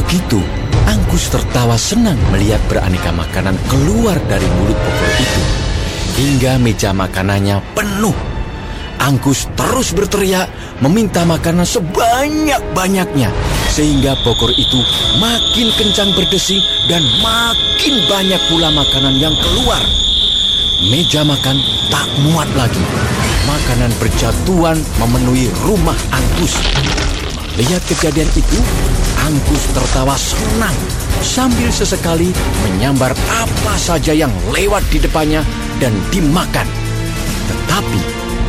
begitu, Angkus tertawa senang melihat beraneka makanan keluar dari mulut Bokor itu, hingga meja makanannya penuh. Angkus terus berteriak meminta makanan sebanyak-banyaknya, sehingga Bokor itu makin kencang berdesing dan makin banyak pula makanan yang keluar. Meja makan tak muat lagi. Makanan berjatuhan memenuhi rumah Angkus. Lihat kejadian itu, Angkus tertawa senang sambil sesekali menyambar apa saja yang lewat di depannya dan dimakan. Tetapi